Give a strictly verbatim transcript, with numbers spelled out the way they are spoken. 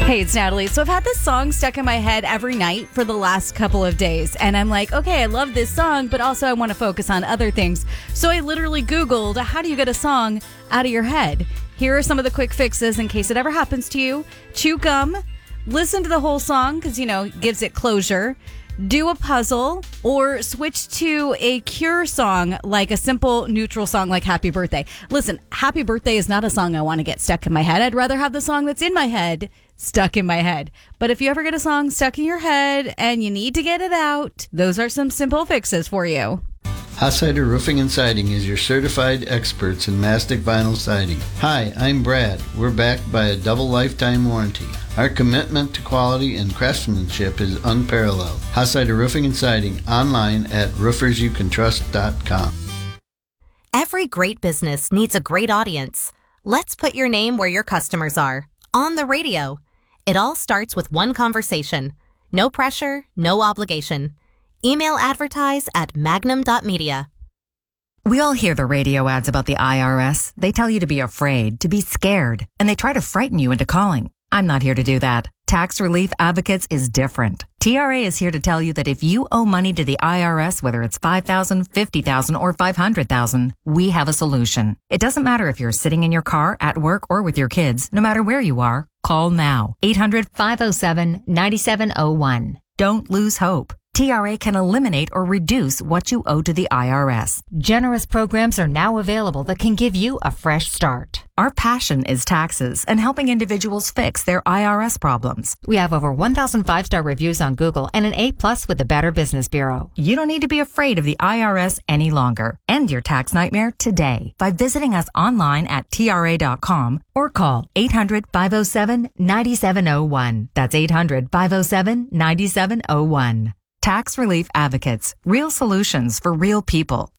Hey, it's Natalie. So I've had this song stuck in my head every night for the last couple of days. And I'm like, okay, I love this song, but also I want to focus on other things. So I literally Googled, how do you get a song out of your head? Here are some of the quick fixes in case it ever happens to you. Chew gum. Listen to the whole song because, you know, it gives it closure. Do a puzzle or switch to a Cure song, like a simple neutral song like Happy Birthday. Listen, Happy Birthday is not a song I want to get stuck in my head. I'd rather have the song that's in my head stuck in my head. But if you ever get a song stuck in your head and you need to get it out, those are some simple fixes for you. Hossider Roofing and Siding is your certified experts in mastic vinyl siding. Hi, I'm Brad. We're backed by a double lifetime warranty. Our commitment to quality and craftsmanship is unparalleled. Hossider Roofing and Siding, online at roofers you can trust dot com. Every great business needs a great audience. Let's put your name where your customers are. On the radio. It all starts with one conversation. No pressure, no obligation. Email advertise at magnum dot media. We all hear the radio ads about the I R S. They tell you to be afraid, to be scared, and they try to frighten you into calling. I'm not here to do that. Tax Relief Advocates is different. T R A is here to tell you that if you owe money to the I R S, whether it's five thousand dollars, fifty thousand dollars, or five hundred thousand dollars, we have a solution. It doesn't matter if you're sitting in your car, at work, or with your kids. No matter where you are, call now. eight hundred, five oh seven, nine seven oh one. Don't lose hope. T R A can eliminate or reduce what you owe to the I R S. Generous programs are now available that can give you a fresh start. Our passion is taxes and helping individuals fix their I R S problems. We have over one thousand five-star reviews on Google and an A plus with the Better Business Bureau. You don't need to be afraid of the I R S any longer. End your tax nightmare today by visiting us online at T R A dot com or call eight hundred, five oh seven, nine seven oh one. That's eight hundred, five oh seven, nine seven oh one. Tax Relief Advocates. Real solutions for real people.